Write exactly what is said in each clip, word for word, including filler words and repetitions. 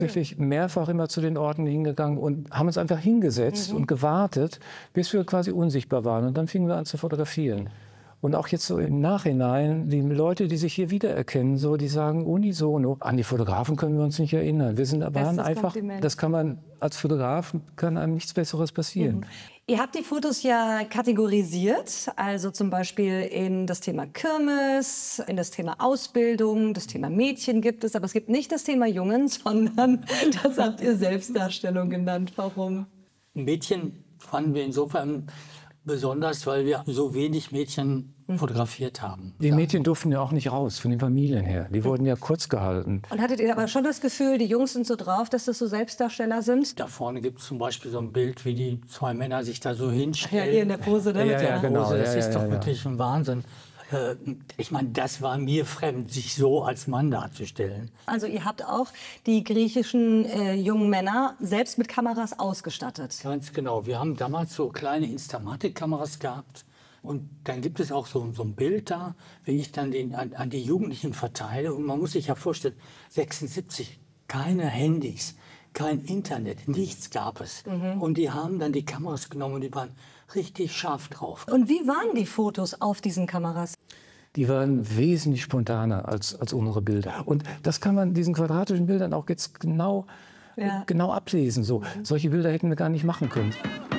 Wirklich mehrfach immer zu den Orten hingegangen und haben uns einfach hingesetzt mhm. und gewartet, bis wir quasi unsichtbar waren. Und dann fingen wir an zu fotografieren. Und auch jetzt so im Nachhinein, die Leute, die sich hier wiedererkennen, so, die sagen unisono, an die Fotografen können wir uns nicht erinnern. Wir sind aber einfach, das kann man, als Fotograf kann einem nichts Besseres passieren. Mhm. Ihr habt die Fotos ja kategorisiert, also zum Beispiel in das Thema Kirmes, in das Thema Ausbildung, das Thema Mädchen gibt es, aber es gibt nicht das Thema Jungen, sondern das habt ihr Selbstdarstellung genannt. Warum? Mädchen fanden wir insofern besonders, weil wir so wenig Mädchen fotografiert haben. Die Mädchen durften ja auch nicht raus, von den Familien her. Die wurden ja kurz gehalten. Und hattet ihr aber schon das Gefühl, die Jungs sind so drauf, dass das so Selbstdarsteller sind? Da vorne gibt es zum Beispiel so ein Bild, wie die zwei Männer sich da so hinstellen. Ja, hier in der Pose. Ne? Ja, ja, ja, genau. Pose. Das ja, ist ja, doch ja, wirklich ja. ein Wahnsinn. Ich meine, das war mir fremd, sich so als Mann darzustellen. Also ihr habt auch die griechischen äh, jungen Männer selbst mit Kameras ausgestattet. Ganz genau. Wir haben damals so kleine Instamatic-Kameras gehabt. Und dann gibt es auch so, so ein Bild da, wie ich dann den, an, an die Jugendlichen verteile. Und man muss sich ja vorstellen, sechsundsiebzig, keine Handys, kein Internet, nichts gab es. Mhm. Und die haben dann die Kameras genommen und die waren richtig scharf drauf. Und wie waren die Fotos auf diesen Kameras? Die waren wesentlich spontaner als, als unsere Bilder. Und das kann man diesen quadratischen Bildern auch jetzt genau, ja. genau ablesen. So. Solche Bilder hätten wir gar nicht machen können.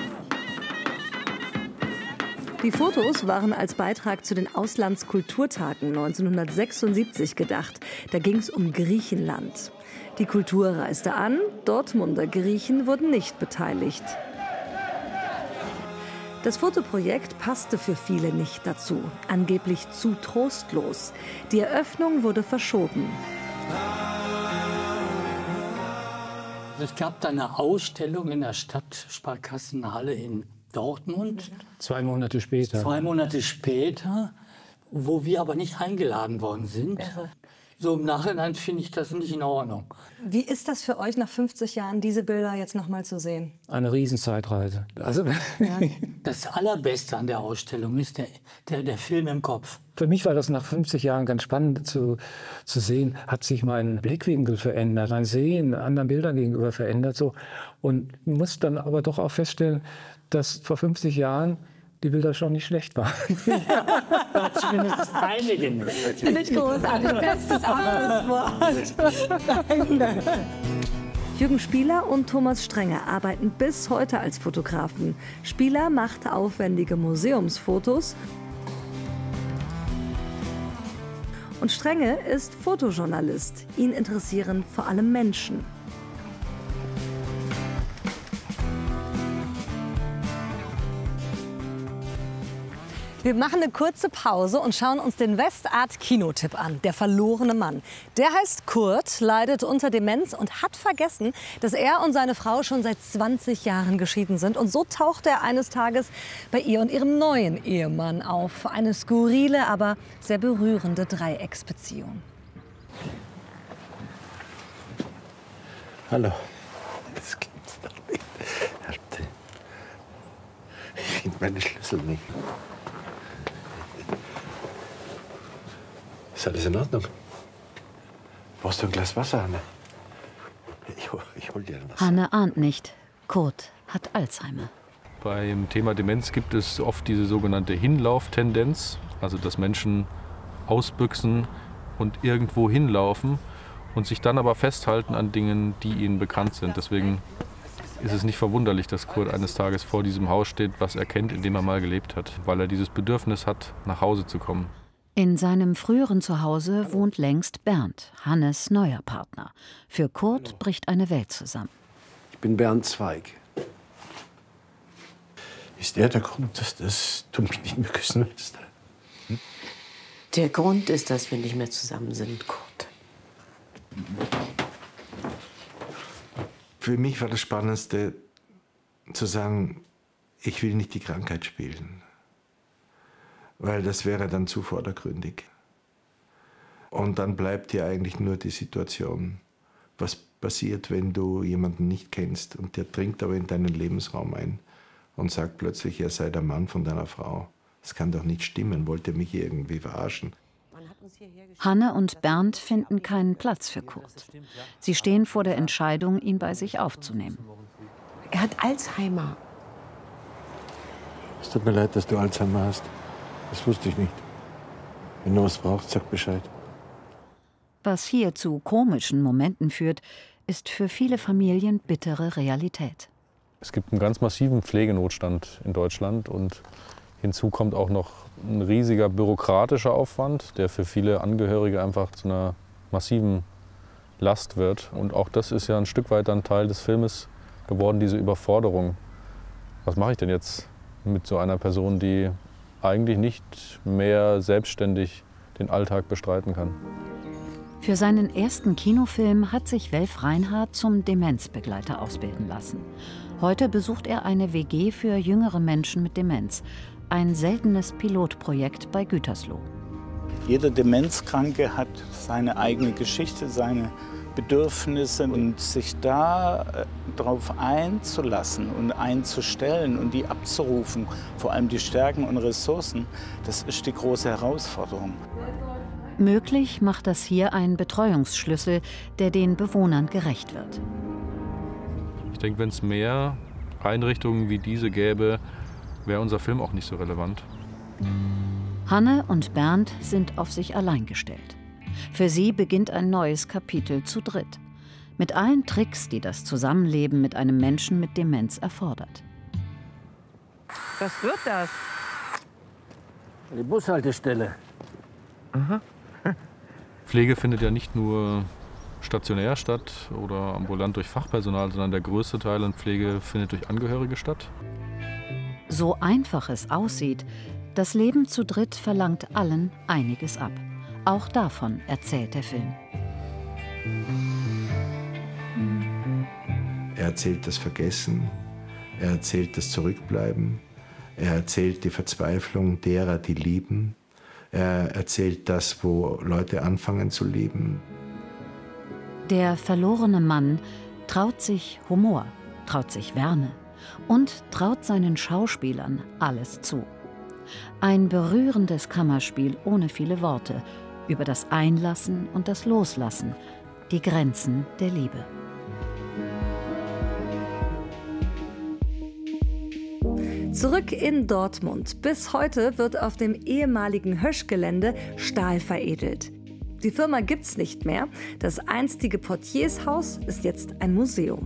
Die Fotos waren als Beitrag zu den Auslandskulturtagen neunzehnhundertsechsundsiebzig gedacht. Da ging es um Griechenland. Die Kultur reiste an, Dortmunder Griechen wurden nicht beteiligt. Das Fotoprojekt passte für viele nicht dazu, angeblich zu trostlos. Die Eröffnung wurde verschoben. Es gab da eine Ausstellung in der Stadtsparkassenhalle in Dortmund. Zwei Monate später. Zwei Monate später, wo wir aber nicht eingeladen worden sind. Irre. So im Nachhinein finde ich das nicht in Ordnung. Wie ist das für euch nach fünfzig Jahren, diese Bilder jetzt noch mal zu sehen? Eine Riesenzeitreise. Also, ja. Das Allerbeste an der Ausstellung ist der, der, der Film im Kopf. Für mich war das nach fünfzig Jahren ganz spannend zu, zu sehen, hat sich mein Blickwinkel verändert, mein Sehen anderen Bildern gegenüber verändert. So. Und ich muss dann aber doch auch feststellen, dass vor fünfzig Jahren die Bilder schon nicht schlecht waren. Ja, zumindest einige nicht. Finde ich großartig. Bestes Abschlusswort. Jürgen Spieler und Thomas Strenge arbeiten bis heute als Fotografen. Spieler macht aufwendige Museumsfotos. Und Strenge ist Fotojournalist. Ihn interessieren vor allem Menschen. Wir machen eine kurze Pause und schauen uns den Westart-Kinotipp an, Der verlorene Mann. Der heißt Kurt, leidet unter Demenz und hat vergessen, dass er und seine Frau schon seit zwanzig Jahren geschieden sind. Und so taucht er eines Tages bei ihr und ihrem neuen Ehemann auf. Eine skurrile, aber sehr berührende Dreiecksbeziehung. Hallo. Das gibt's doch nicht. Ich finde meine Schlüssel nicht. Ist alles in Ordnung? Brauchst du ein Glas Wasser, Hanne? Ich, ich hol dir was. Hanne ahnt nicht, Kurt hat Alzheimer. Beim Thema Demenz gibt es oft diese sogenannte Hinlauftendenz, also dass Menschen ausbüchsen und irgendwo hinlaufen und sich dann aber festhalten an Dingen, die ihnen bekannt sind. Deswegen ist es nicht verwunderlich, dass Kurt eines Tages vor diesem Haus steht, was er kennt, in dem er mal gelebt hat, weil er dieses Bedürfnis hat, nach Hause zu kommen. In seinem früheren Zuhause wohnt längst Bernd, Hannes neuer Partner. Für Kurt bricht eine Welt zusammen. Ich bin Bernd Zweig. Ist der der Grund, dass das, du mich nicht mehr küssen willst? Hm? Der Grund ist, dass wir nicht mehr zusammen sind, Kurt. Für mich war das Spannendste, zu sagen, ich will nicht die Krankheit spielen. Weil das wäre dann zu vordergründig. Und dann bleibt dir eigentlich nur die Situation, was passiert, wenn du jemanden nicht kennst und der dringt aber in deinen Lebensraum ein und sagt plötzlich, er sei der Mann von deiner Frau. Das kann doch nicht stimmen, wollte mich irgendwie verarschen. Hanne und Bernd finden keinen Platz für Kurt. Sie stehen vor der Entscheidung, ihn bei sich aufzunehmen. Er hat Alzheimer. Es tut mir leid, dass du Alzheimer hast. Das wusste ich nicht. Wenn du was brauchst, sag Bescheid. Was hier zu komischen Momenten führt, ist für viele Familien bittere Realität. Es gibt einen ganz massiven Pflegenotstand in Deutschland und hinzu kommt auch noch ein riesiger bürokratischer Aufwand, der für viele Angehörige einfach zu einer massiven Last wird. Und auch das ist ja ein Stück weit dann Teil des Filmes geworden, diese Überforderung. Was mache ich denn jetzt mit so einer Person, die eigentlich nicht mehr selbstständig den Alltag bestreiten kann? Für seinen ersten Kinofilm hat sich Welf Reinhardt zum Demenzbegleiter ausbilden lassen. Heute besucht er eine W G für jüngere Menschen mit Demenz. Ein seltenes Pilotprojekt bei Gütersloh. Jeder Demenzkranke hat seine eigene Geschichte, seine Bedürfnisse. Und sich da darauf einzulassen und einzustellen und die abzurufen, vor allem die Stärken und Ressourcen, das ist die große Herausforderung. Möglich macht das hier ein Betreuungsschlüssel, der den Bewohnern gerecht wird. Ich denke, wenn es mehr Einrichtungen wie diese gäbe, wäre unser Film auch nicht so relevant. Hanne und Bernd sind auf sich allein gestellt. Für sie beginnt ein neues Kapitel zu dritt. Mit allen Tricks, die das Zusammenleben mit einem Menschen mit Demenz erfordert. Was wird das? Die Bushaltestelle. Mhm. Pflege findet ja nicht nur stationär statt oder ambulant durch Fachpersonal, sondern der größte Teil an Pflege findet durch Angehörige statt. So einfach es aussieht, das Leben zu dritt verlangt allen einiges ab. Auch davon erzählt der Film. Er erzählt das Vergessen, er erzählt das Zurückbleiben, er erzählt die Verzweiflung derer, die lieben. Er erzählt das, wo Leute anfangen zu lieben. Der verlorene Mann traut sich Humor, traut sich Wärme und traut seinen Schauspielern alles zu. Ein berührendes Kammerspiel ohne viele Worte über das Einlassen und das Loslassen, die Grenzen der Liebe. Zurück in Dortmund. Bis heute wird auf dem ehemaligen Hösch-Gelände Stahl veredelt. Die Firma gibt's nicht mehr. Das einstige Portiershaus ist jetzt ein Museum.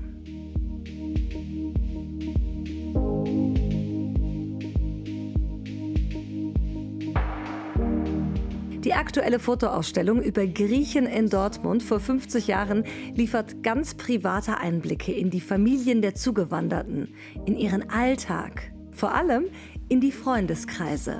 Die aktuelle Fotoausstellung über Griechen in Dortmund vor fünfzig Jahren liefert ganz private Einblicke in die Familien der Zugewanderten, in ihren Alltag, vor allem in die Freundeskreise.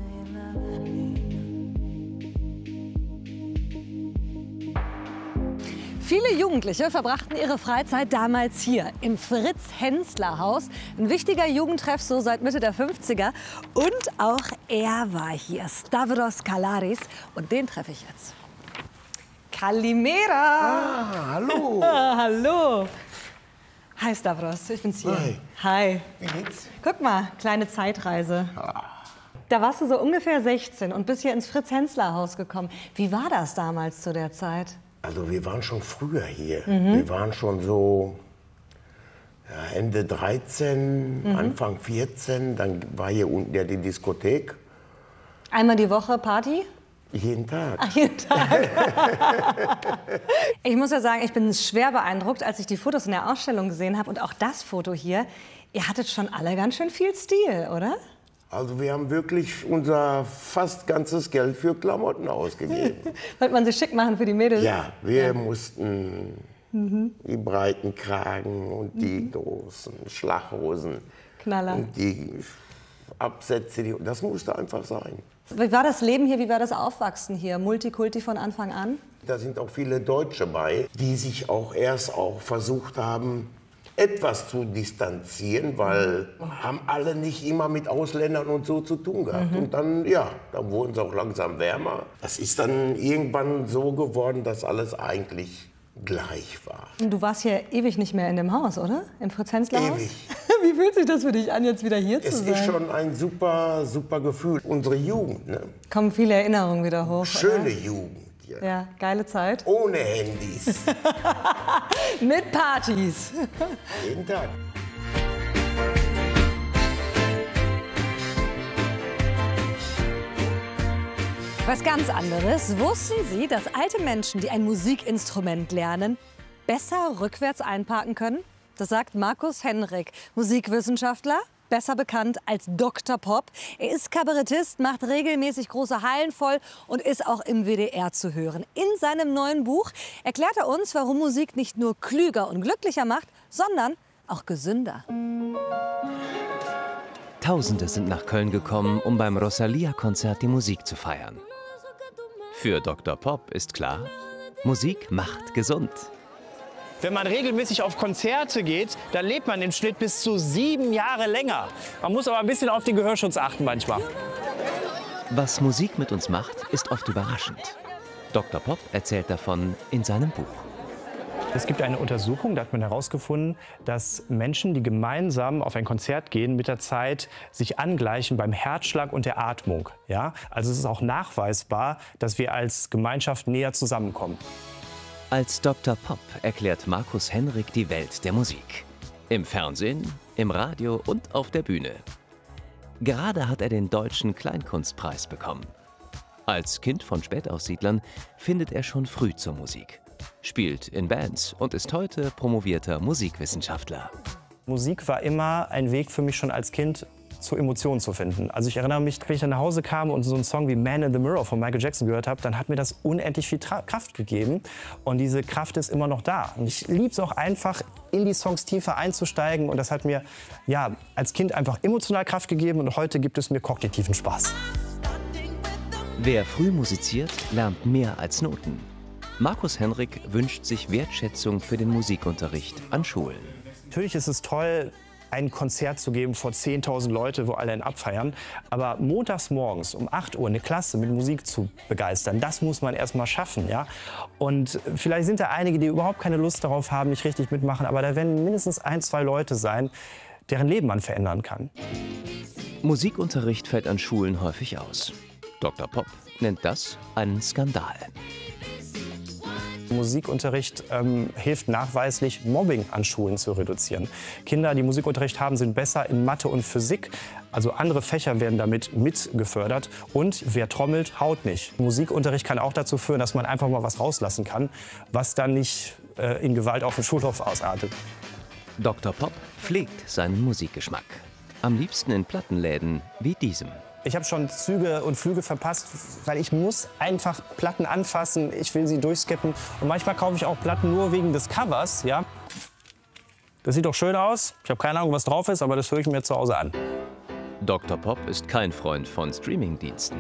Viele Jugendliche verbrachten ihre Freizeit damals hier im Fritz-Hensler-Haus. Ein wichtiger Jugendtreff so seit Mitte der fünfziger. Und auch er war hier, Stavros Kalaris. Und den treffe ich jetzt. Kalimera! Ah, hallo! Hallo! Hi Stavros, ich bin's hier. Hi. Hi. Wie geht's? Guck mal, kleine Zeitreise. Ah. Da warst du so ungefähr sechzehn und bist hier ins Fritz-Hensler-Haus gekommen. Wie war das damals zu der Zeit? Also wir waren schon früher hier. Mhm. Wir waren schon so ja, Ende dreizehn, Mhm. Anfang vierzehn. Dann war hier unten ja die Diskothek. Einmal die Woche Party? Jeden Tag. Ach, jeden Tag. Ich muss ja sagen, ich bin schwer beeindruckt, als ich die Fotos in der Ausstellung gesehen habe. Und auch das Foto hier. Ihr hattet schon alle ganz schön viel Stil, oder? Also wir haben wirklich unser fast ganzes Geld für Klamotten ausgegeben. Wollte man sich schick machen für die Mädels? Ja, wir ja. mussten mhm. die breiten Kragen und die mhm. großen Schlaghosen. Knaller. Und die Absätze, die, das musste einfach sein. Wie war das Leben hier, wie war das Aufwachsen hier? Multikulti von Anfang an? Da sind auch viele Deutsche bei, die sich auch erst auch versucht haben, etwas zu distanzieren, weil haben alle nicht immer mit Ausländern und so zu tun gehabt. Mhm. Und dann, ja, dann wurden sie auch langsam wärmer. Das ist dann irgendwann so geworden, dass alles eigentlich gleich war. Du warst hier ewig nicht mehr in dem Haus, oder? Im Fritz-Hensler-Haus? Ewig. Wie fühlt sich das für dich an, jetzt wieder hier zu Es sein? ist schon ein super, super Gefühl. Unsere Jugend, ne? Kommen viele Erinnerungen wieder hoch. Schöne oder? Jugend. Ja. Ja, geile Zeit. Ohne Handys. Mit Partys. Jeden Tag. Was ganz anderes. Wussten Sie, dass alte Menschen, die ein Musikinstrument lernen, besser rückwärts einparken können? Das sagt Markus Henrik, Musikwissenschaftler, besser bekannt als Doktor Pop. Er ist Kabarettist, macht regelmäßig große Hallen voll und ist auch im W D R zu hören. In seinem neuen Buch erklärt er uns, warum Musik nicht nur klüger und glücklicher macht, sondern auch gesünder. Tausende sind nach Köln gekommen, um beim Rosalia-Konzert die Musik zu feiern. Für Doktor Pop ist klar, Musik macht gesund. Wenn man regelmäßig auf Konzerte geht, dann lebt man im Schnitt bis zu sieben Jahre länger. Man muss aber ein bisschen auf den Gehörschutz achten manchmal. Was Musik mit uns macht, ist oft überraschend. Doktor Pop erzählt davon in seinem Buch. Es gibt eine Untersuchung, da hat man herausgefunden, dass Menschen, die gemeinsam auf ein Konzert gehen, mit der Zeit sich angleichen beim Herzschlag und der Atmung. Ja? Also es ist auch nachweisbar, dass wir als Gemeinschaft näher zusammenkommen. Als Doktor Pop erklärt Markus Henrik die Welt der Musik. Im Fernsehen, im Radio und auf der Bühne. Gerade hat er den Deutschen Kleinkunstpreis bekommen. Als Kind von Spätaussiedlern findet er schon früh zur Musik. Spielt in Bands und ist heute promovierter Musikwissenschaftler. Musik war immer ein Weg für mich schon als Kind, zu Emotionen zu finden. Also ich erinnere mich, wenn ich dann nach Hause kam und so einen Song wie Man in the Mirror von Michael Jackson gehört habe, dann hat mir das unendlich viel Tra- Kraft gegeben. Und diese Kraft ist immer noch da. Und ich liebe es auch einfach, in die Songs tiefer einzusteigen. Und das hat mir ja, als Kind einfach emotional Kraft gegeben. Und heute gibt es mir kognitiven Spaß. Wer früh musiziert, lernt mehr als Noten. Markus Henrik wünscht sich Wertschätzung für den Musikunterricht an Schulen. Natürlich ist es toll, ein Konzert zu geben vor zehntausend Leute, wo alle ihn abfeiern. Aber montags morgens um acht Uhr eine Klasse mit Musik zu begeistern, das muss man erst mal schaffen. Ja? Und vielleicht sind da einige, die überhaupt keine Lust darauf haben, nicht richtig mitmachen. Aber da werden mindestens ein, zwei Leute sein, deren Leben man verändern kann. Musikunterricht fällt an Schulen häufig aus. Doktor Pop nennt das einen Skandal. Musikunterricht ähm, hilft nachweislich, Mobbing an Schulen zu reduzieren. Kinder, die Musikunterricht haben, sind besser in Mathe und Physik. Also andere Fächer werden damit mitgefördert. Und wer trommelt, haut nicht. Musikunterricht kann auch dazu führen, dass man einfach mal was rauslassen kann, was dann nicht äh, in Gewalt auf dem Schulhof ausartet. Doktor Pop pflegt seinen Musikgeschmack. Am liebsten in Plattenläden wie diesem. Ich habe schon Züge und Flüge verpasst, weil ich muss einfach Platten anfassen, ich will sie durchskippen. Und manchmal kaufe ich auch Platten nur wegen des Covers. Ja? Das sieht doch schön aus. Ich habe keine Ahnung, was drauf ist, aber das höre ich mir zu Hause an. Doktor Pop ist kein Freund von Streamingdiensten.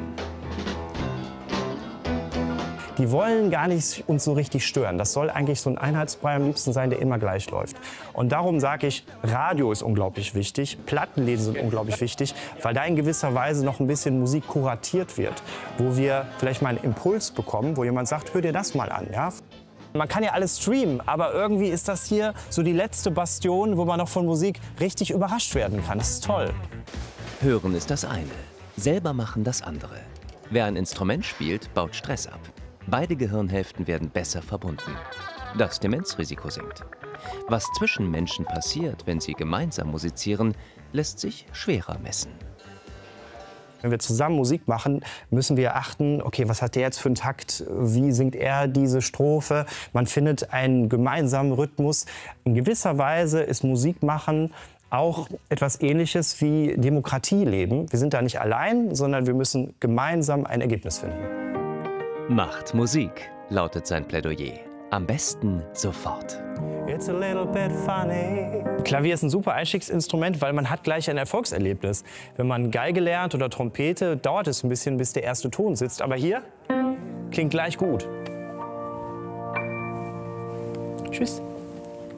Die wollen gar nicht uns so richtig stören. Das soll eigentlich so ein Einheitsbrei am liebsten sein, der immer gleich läuft. Und darum sage ich, Radio ist unglaublich wichtig, Plattenläden sind unglaublich wichtig, weil da in gewisser Weise noch ein bisschen Musik kuratiert wird, wo wir vielleicht mal einen Impuls bekommen, wo jemand sagt, hör dir das mal an. Ja? Man kann ja alles streamen, aber irgendwie ist das hier so die letzte Bastion, wo man noch von Musik richtig überrascht werden kann. Das ist toll. Hören ist das eine, selber machen das andere. Wer ein Instrument spielt, baut Stress ab. Beide Gehirnhälften werden besser verbunden. Das Demenzrisiko sinkt. Was zwischen Menschen passiert, wenn sie gemeinsam musizieren, lässt sich schwerer messen. Wenn wir zusammen Musik machen, müssen wir achten, okay, was hat der jetzt für einen Takt, wie singt er diese Strophe? Man findet einen gemeinsamen Rhythmus. In gewisser Weise ist Musikmachen auch etwas Ähnliches wie Demokratie leben. Wir sind da nicht allein, sondern wir müssen gemeinsam ein Ergebnis finden. Macht Musik, lautet sein Plädoyer. Am besten sofort. It's a little bit funny. Klavier ist ein super Einstiegsinstrument, weil man hat gleich ein Erfolgserlebnis. Wenn man Geige lernt oder Trompete, dauert es ein bisschen, bis der erste Ton sitzt. Aber hier klingt gleich gut. Tschüss.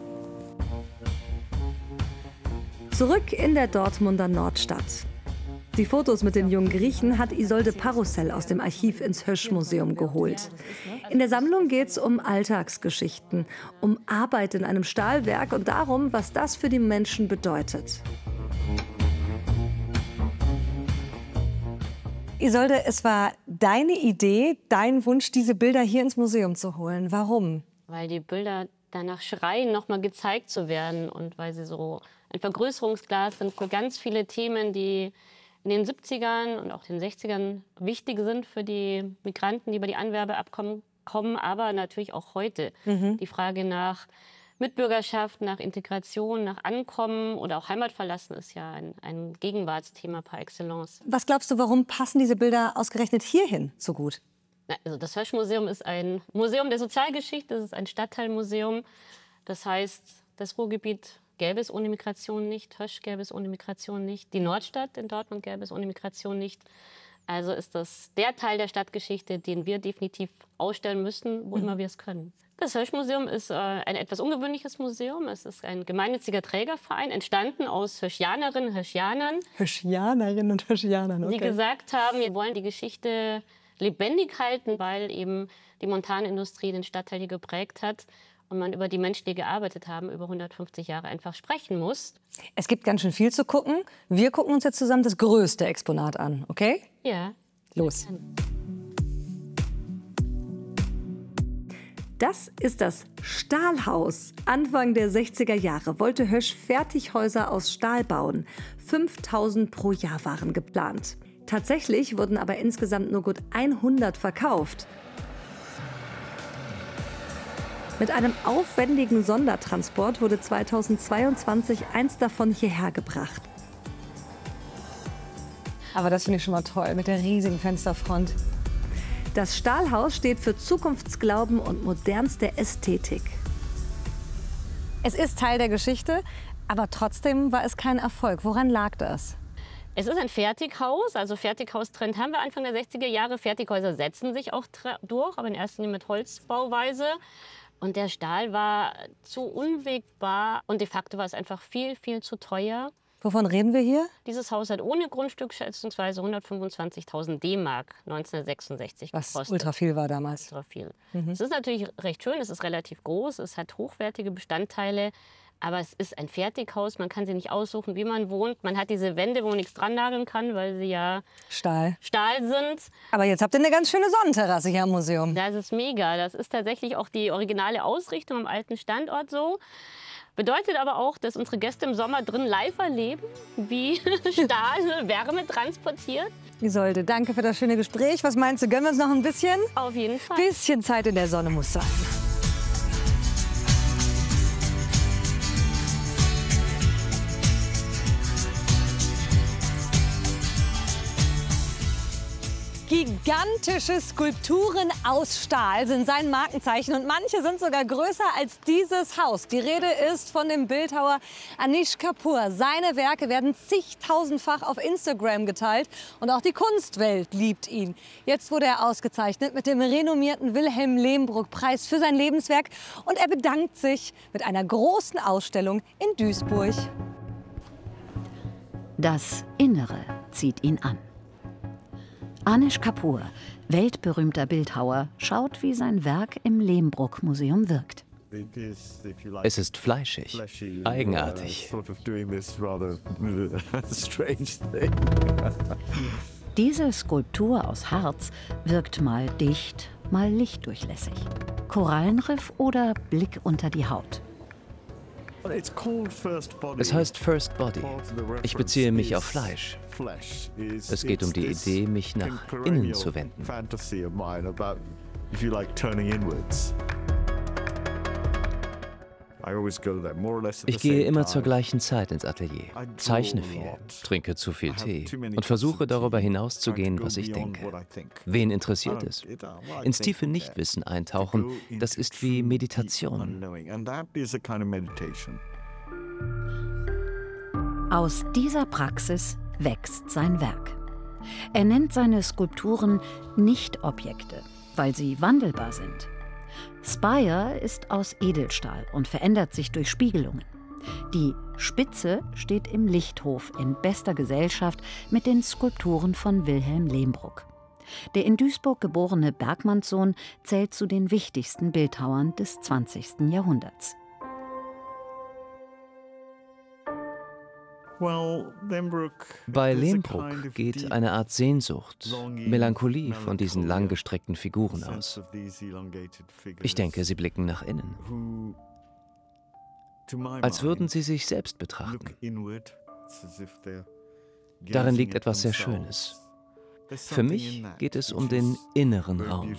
Zurück in der Dortmunder Nordstadt. Die Fotos mit den jungen Griechen hat Isolde Parussell aus dem Archiv ins Hösch-Museum geholt. In der Sammlung geht es um Alltagsgeschichten, um Arbeit in einem Stahlwerk und darum, was das für die Menschen bedeutet. Isolde, es war deine Idee, dein Wunsch, diese Bilder hier ins Museum zu holen. Warum? Weil die Bilder danach schreien, noch mal gezeigt zu werden und weil sie so ein Vergrößerungsglas sind für ganz viele Themen, die in den siebzigern und auch den sechzigern wichtig sind für die Migranten, die über die Anwerbeabkommen kommen, aber natürlich auch heute. Mhm. Die Frage nach Mitbürgerschaft, nach Integration, nach Ankommen oder auch Heimat verlassen ist ja ein, ein Gegenwartsthema par excellence. Was glaubst du, warum passen diese Bilder ausgerechnet hierhin so gut? Also das Hösch-Museum ist ein Museum der Sozialgeschichte, es ist ein Stadtteilmuseum. Das heißt, das Ruhrgebiet gäbe es ohne Migration nicht, Hösch gäbe es ohne Migration nicht, die Nordstadt in Dortmund gäbe es ohne Migration nicht. Also ist das der Teil der Stadtgeschichte, den wir definitiv ausstellen müssen, wo mhm. immer wir es können. Das Hösch-Museum ist äh, ein etwas ungewöhnliches Museum. Es ist ein gemeinnütziger Trägerverein, entstanden aus Höschianerinnen und Höschianern. Höschianerinnen und Höschianern, okay. Die gesagt haben, wir wollen die Geschichte lebendig halten, weil eben die Montanindustrie den Stadtteil hier geprägt hat und man über die Menschen, die gearbeitet haben, über hundertfünfzig Jahre einfach sprechen muss. Es gibt ganz schön viel zu gucken. Wir gucken uns jetzt zusammen das größte Exponat an, okay? Ja. Los. Das ist das Stahlhaus. Anfang der sechziger Jahre wollte Hösch Fertighäuser aus Stahl bauen. fünftausend pro Jahr waren geplant. Tatsächlich wurden aber insgesamt nur gut hundert verkauft. Mit einem aufwendigen Sondertransport wurde zweitausendzweiundzwanzig eins davon hierher gebracht. Aber das finde ich schon mal toll, mit der riesigen Fensterfront. Das Stahlhaus steht für Zukunftsglauben und modernste Ästhetik. Es ist Teil der Geschichte, aber trotzdem war es kein Erfolg. Woran lag das? Es ist ein Fertighaus, also Fertighaustrend haben wir Anfang der sechziger Jahre. Fertighäuser setzen sich auch durch, aber in erster Linie mit Holzbauweise. Und der Stahl war zu unwegbar und de facto war es einfach viel, viel zu teuer. Wovon reden wir hier? Dieses Haus hat ohne Grundstück schätzungsweise hundertfünfundzwanzigtausend D-Mark neunzehnhundertsechsundsechzig gekostet. Was ultra viel war damals. Ultra viel. Mhm. Es ist natürlich recht schön, es ist relativ groß, es hat hochwertige Bestandteile. Aber es ist ein Fertighaus, man kann sie nicht aussuchen, wie man wohnt. Man hat diese Wände, wo man nichts dran nageln kann, weil sie ja Stahl. Stahl sind. Aber jetzt habt ihr eine ganz schöne Sonnenterrasse hier im Museum. Das ist mega. Das ist tatsächlich auch die originale Ausrichtung am alten Standort so. Bedeutet aber auch, dass unsere Gäste im Sommer drin live erleben, wie Stahl Wärme transportiert. Isolde, danke für das schöne Gespräch. Was meinst du, gönnen wir uns noch ein bisschen? Auf jeden Fall. Bisschen Zeit in der Sonne muss sein. Gigantische Skulpturen aus Stahl sind sein Markenzeichen und manche sind sogar größer als dieses Haus. Die Rede ist von dem Bildhauer Anish Kapoor. Seine Werke werden zigtausendfach auf Instagram geteilt und auch die Kunstwelt liebt ihn. Jetzt wurde er ausgezeichnet mit dem renommierten Wilhelm Lehmbruck-Preis für sein Lebenswerk und er bedankt sich mit einer großen Ausstellung in Duisburg. Das Innere zieht ihn an. Anish Kapoor, weltberühmter Bildhauer, schaut, wie sein Werk im Lehmbruck-Museum wirkt. Es ist fleischig, eigenartig. Diese Skulptur aus Harz wirkt mal dicht, mal lichtdurchlässig. Korallenriff oder Blick unter die Haut. Es heißt First Body. Ich beziehe mich auf Fleisch. Es geht um die Idee, mich nach innen zu wenden. Ich gehe immer zur gleichen Zeit ins Atelier, zeichne viel, trinke zu viel Tee und versuche darüber hinauszugehen, was ich denke. Wen interessiert es? Ins tiefe Nichtwissen eintauchen, das ist wie Meditation. Aus dieser Praxis wächst sein Werk. Er nennt seine Skulpturen Nicht-Objekte, weil sie wandelbar sind. Spire ist aus Edelstahl und verändert sich durch Spiegelungen. Die Spitze steht im Lichthof in bester Gesellschaft mit den Skulpturen von Wilhelm Lehmbruck. Der in Duisburg geborene Bergmannssohn zählt zu den wichtigsten Bildhauern des zwanzigsten Jahrhunderts. Bei Lehmbruck geht eine Art Sehnsucht, Melancholie von diesen langgestreckten Figuren aus. Ich denke, sie blicken nach innen, als würden sie sich selbst betrachten. Darin liegt etwas sehr Schönes. Für mich geht es um den inneren Raum.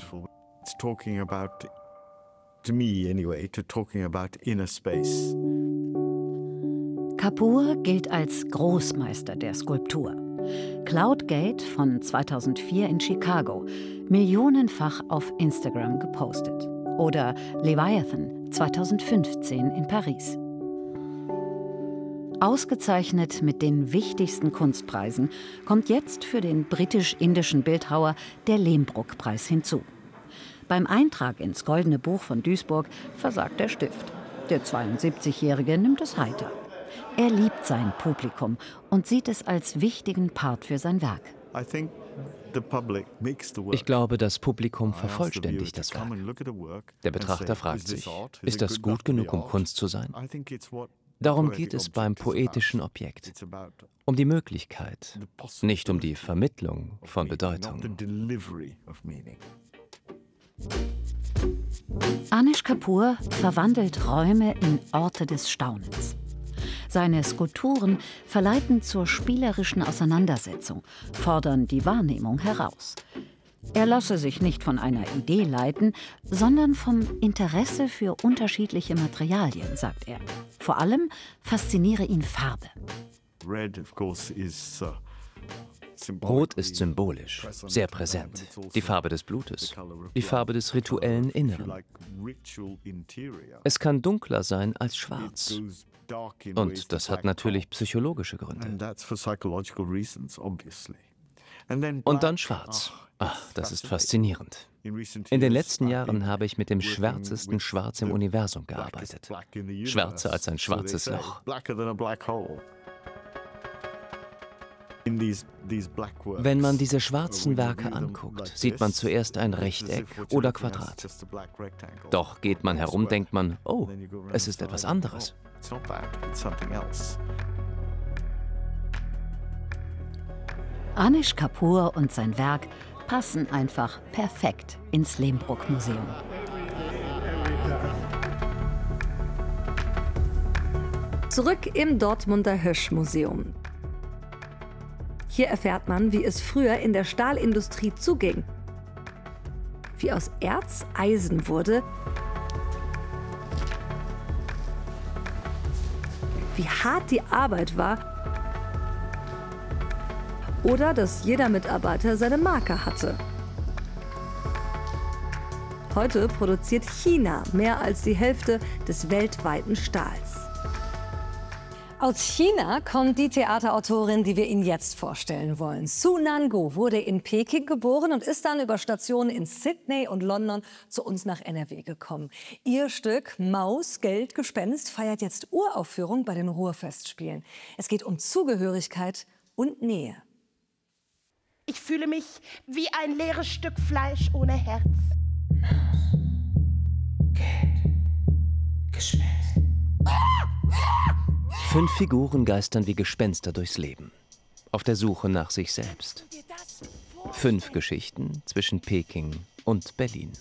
Kapoor gilt als Großmeister der Skulptur. Cloudgate von zweitausendvier in Chicago, millionenfach auf Instagram gepostet. Oder Leviathan zweitausendfünfzehn in Paris. Ausgezeichnet mit den wichtigsten Kunstpreisen kommt jetzt für den britisch-indischen Bildhauer der Lehmbruck-Preis hinzu. Beim Eintrag ins Goldene Buch von Duisburg versagt der Stift. Der zweiundsiebzigjährige nimmt es heiter. Er liebt sein Publikum und sieht es als wichtigen Part für sein Werk. Ich glaube, das Publikum vervollständigt das Werk. Der Betrachter fragt sich, ist das gut genug, um Kunst zu sein? Darum geht es beim poetischen Objekt. Um die Möglichkeit, nicht um die Vermittlung von Bedeutung. Anish Kapoor verwandelt Räume in Orte des Staunens. Seine Skulpturen verleiten zur spielerischen Auseinandersetzung, fordern die Wahrnehmung heraus. Er lasse sich nicht von einer Idee leiten, sondern vom Interesse für unterschiedliche Materialien, sagt er. Vor allem fasziniere ihn Farbe. Rot ist symbolisch, sehr präsent. Die Farbe des Blutes, die Farbe des rituellen Inneren. Es kann dunkler sein als schwarz. Und das hat natürlich psychologische Gründe. Und dann schwarz. Ach, das ist faszinierend. In den letzten Jahren habe ich mit dem schwärzesten Schwarz im Universum gearbeitet. Schwärzer als ein schwarzes Loch. Wenn man diese schwarzen Werke anguckt, sieht man zuerst ein Rechteck oder Quadrat. Doch geht man herum, denkt man, oh, es ist etwas anderes. Anish Kapoor und sein Werk passen einfach perfekt ins Lehmbruck-Museum. Zurück im Dortmunder Hösch-Museum. Hier erfährt man, wie es früher in der Stahlindustrie zuging. Wie aus Erz Eisen wurde. Wie hart die Arbeit war. Oder dass jeder Mitarbeiter seine Marke hatte. Heute produziert China mehr als die Hälfte des weltweiten Stahls. Aus China kommt die Theaterautorin, die wir Ihnen jetzt vorstellen wollen. Su Nan-go wurde in Peking geboren und ist dann über Stationen in Sydney und London zu uns nach N R W gekommen. Ihr Stück Maus, Geld, Gespenst feiert jetzt Uraufführung bei den Ruhrfestspielen. Es geht um Zugehörigkeit und Nähe. Ich fühle mich wie ein leeres Stück Fleisch ohne Herz. Maus, Geld, Gespenst. Fünf Figuren geistern wie Gespenster durchs Leben, auf der Suche nach sich selbst. Fünf Geschichten zwischen Peking und Berlin.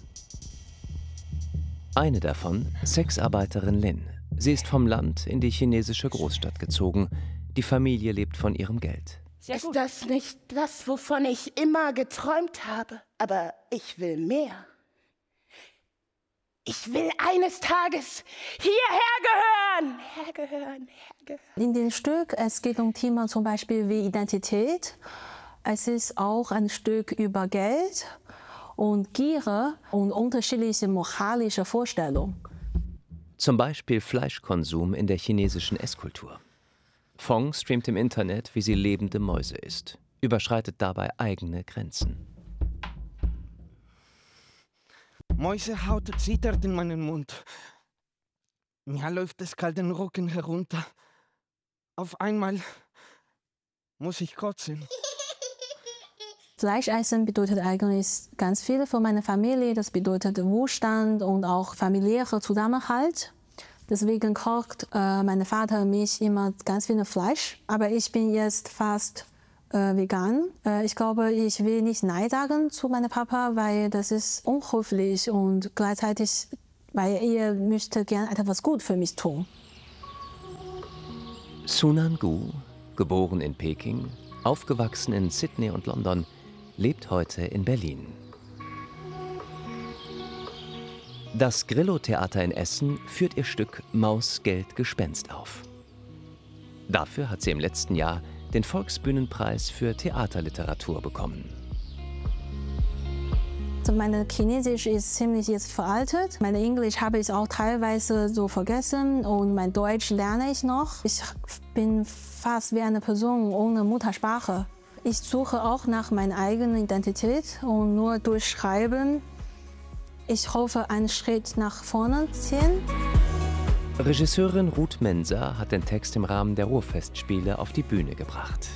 Eine davon, Sexarbeiterin Lin. Sie ist vom Land in die chinesische Großstadt gezogen. Die Familie lebt von ihrem Geld. Ist das nicht das, wovon ich immer geträumt habe? Aber ich will mehr. Ich will eines Tages hierher gehören. Hergehören, hergehören. In dem Stück, es geht um Themen zum Beispiel wie Identität. Es ist auch ein Stück über Geld und Gier und unterschiedliche moralische Vorstellungen. Zum Beispiel Fleischkonsum in der chinesischen Esskultur. Fong streamt im Internet, wie sie lebende Mäuse isst, überschreitet dabei eigene Grenzen. Mäusehaut zittert in meinem Mund. Mir läuft es kalt den Rücken herunter. Auf einmal muss ich kotzen. Fleischessen bedeutet eigentlich ganz viel für meine Familie. Das bedeutet Wohlstand und auch familiärer Zusammenhalt. Deswegen kocht äh, mein Vater und mich immer ganz viel Fleisch. Aber ich bin jetzt fast äh, vegan. Äh, ich glaube, ich will nicht Nein sagen zu meinem Papa, weil das ist unhöflich und gleichzeitig, weil er möchte gerne etwas gut für mich tun. Sunan Gu, geboren in Peking, aufgewachsen in Sydney und London, lebt heute in Berlin. Das Grillo-Theater in Essen führt ihr Stück Maus, Geld, Gespenst auf. Dafür hat sie im letzten Jahr den Volksbühnenpreis für Theaterliteratur bekommen. Meine Chinesisch ist ziemlich jetzt veraltet. Mein Englisch habe ich auch teilweise so vergessen und mein Deutsch lerne ich noch. Ich bin fast wie eine Person ohne Muttersprache. Ich suche auch nach meiner eigenen Identität und nur durch Schreiben. Ich hoffe, einen Schritt nach vorne ziehen. Regisseurin Ruth Menser hat den Text im Rahmen der Ruhrfestspiele auf die Bühne gebracht.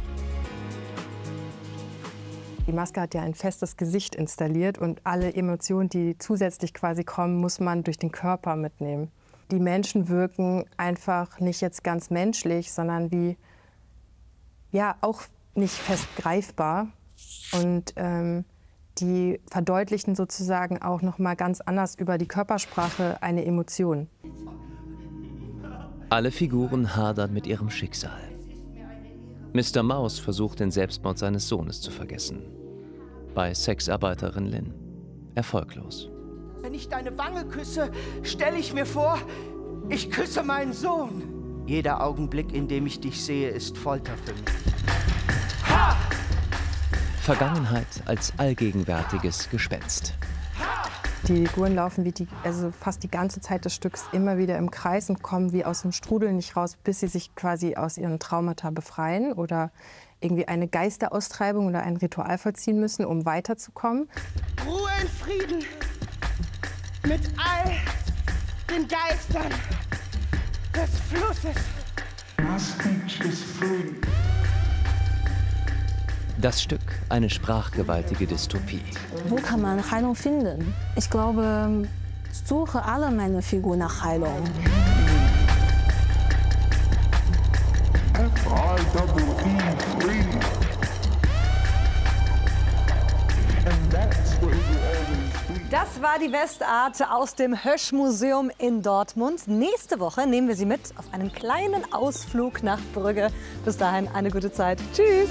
Die Maske hat ja ein festes Gesicht installiert und alle Emotionen, die zusätzlich quasi kommen, muss man durch den Körper mitnehmen. Die Menschen wirken einfach nicht jetzt ganz menschlich, sondern wie, ja, auch nicht fest greifbar. Und ähm, die verdeutlichen sozusagen auch noch mal ganz anders über die Körpersprache eine Emotion. Alle Figuren hadern mit ihrem Schicksal. Mister Maus versucht, den Selbstmord seines Sohnes zu vergessen. Bei Sexarbeiterin Lin erfolglos. Wenn ich deine Wange küsse, stelle ich mir vor, ich küsse meinen Sohn. Jeder Augenblick, in dem ich dich sehe, ist Folter für mich. Ha! Vergangenheit als allgegenwärtiges Gespenst. Die Figuren laufen wie die, also fast die ganze Zeit des Stücks immer wieder im Kreis und kommen wie aus dem Strudel nicht raus, bis sie sich quasi aus ihren Traumata befreien oder irgendwie eine Geisteraustreibung oder ein Ritual vollziehen müssen, um weiterzukommen. Ruhe in Frieden mit all den Geistern des Flusses. Das Stück, eine sprachgewaltige Dystopie. Wo kann man Heilung finden? Ich glaube, ich suche alle meine Figuren nach Heilung. Das war die Westart aus dem Hösch-Museum in Dortmund. Nächste Woche nehmen wir Sie mit auf einen kleinen Ausflug nach Brügge. Bis dahin eine gute Zeit. Tschüss!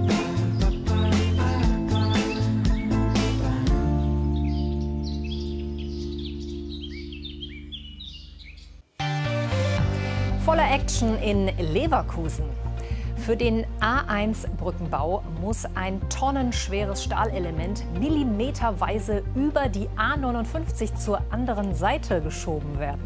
Voller Action in Leverkusen. Für den A eins Brückenbau muss ein tonnenschweres Stahlelement millimeterweise über die A neunundfünfzig zur anderen Seite geschoben werden.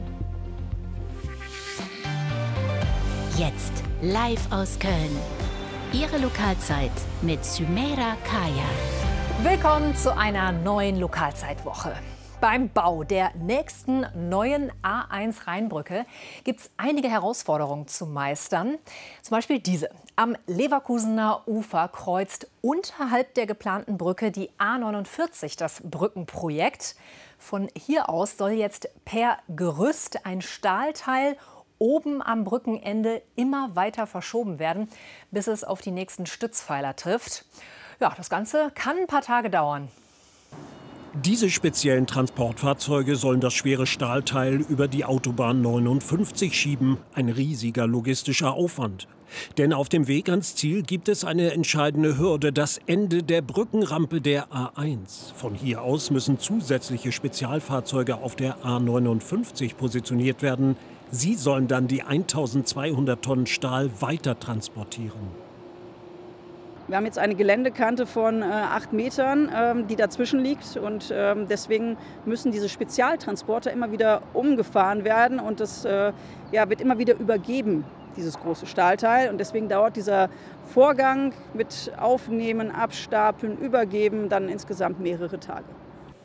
Jetzt live aus Köln. Ihre Lokalzeit mit Sümeira Kaya. Willkommen zu einer neuen Lokalzeitwoche. Beim Bau der nächsten neuen A eins Rheinbrücke gibt es einige Herausforderungen zu meistern. Zum Beispiel diese. Am Leverkusener Ufer kreuzt unterhalb der geplanten Brücke die A neunundvierzig das Brückenprojekt. Von hier aus soll jetzt per Gerüst ein Stahlteil oben am Brückenende immer weiter verschoben werden, bis es auf die nächsten Stützpfeiler trifft. Ja, das Ganze kann ein paar Tage dauern. Diese speziellen Transportfahrzeuge sollen das schwere Stahlteil über die Autobahn neunundfünfzig schieben. Ein riesiger logistischer Aufwand. Denn auf dem Weg ans Ziel gibt es eine entscheidende Hürde, das Ende der Brückenrampe der A eins. Von hier aus müssen zusätzliche Spezialfahrzeuge auf der A neunundfünfzig positioniert werden. Sie sollen dann die eintausendzweihundert Tonnen Stahl weiter transportieren. Wir haben jetzt eine Geländekante von äh, acht Metern, ähm, die dazwischen liegt. Und ähm, deswegen müssen diese Spezialtransporter immer wieder umgefahren werden. Und das äh, ja, wird immer wieder übergeben, dieses große Stahlteil. Und deswegen dauert dieser Vorgang mit Aufnehmen, Abstapeln, Übergeben dann insgesamt mehrere Tage.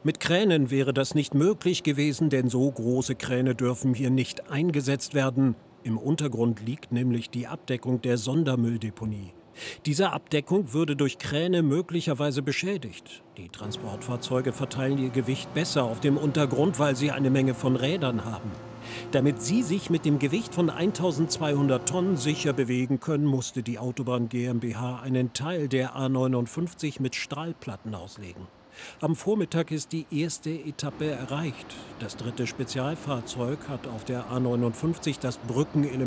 Mit Kränen wäre das nicht möglich gewesen, denn so große Kräne dürfen hier nicht eingesetzt werden. Im Untergrund liegt nämlich die Abdeckung der Sondermülldeponie. Diese Abdeckung würde durch Kräne möglicherweise beschädigt. Die Transportfahrzeuge verteilen ihr Gewicht besser auf dem Untergrund, weil sie eine Menge von Rädern haben. Damit sie sich mit dem Gewicht von eintausendzweihundert Tonnen sicher bewegen können, musste die Autobahn GmbH einen Teil der A neunundfünfzig mit Strahlplatten auslegen. Am Vormittag ist die erste Etappe erreicht. Das dritte Spezialfahrzeug hat auf der A neunundfünfzig das Brückenelement